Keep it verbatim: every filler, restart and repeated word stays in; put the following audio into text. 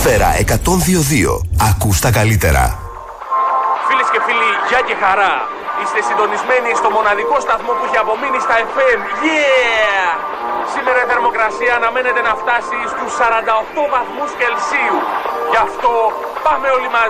Σφαίρα εκατόν δύο κόμμα δύο. Ακούς τα καλύτερα. Φίλες και φίλοι, γεια και χαρά. Είστε συντονισμένοι στο μοναδικό σταθμό που έχει απομείνει στα εφ εμ. Yeah! Σήμερα η θερμοκρασία αναμένεται να φτάσει στους σαράντα οκτώ βαθμούς Κελσίου. Γι' αυτό πάμε όλοι μαζί